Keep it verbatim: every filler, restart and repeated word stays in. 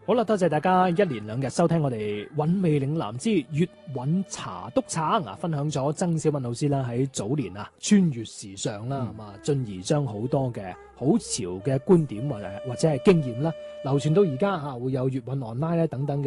好啦，多謝大家一連兩日收聽我哋韻味嶺南之粵韻茶督察啊，分享咗曾小敏老師啦喺早年啊穿越時尚啦，咁啊進而將好多嘅好潮嘅觀點或者或者係經驗啦，流傳到而家嚇會有粵韻 online 咧等等嘅。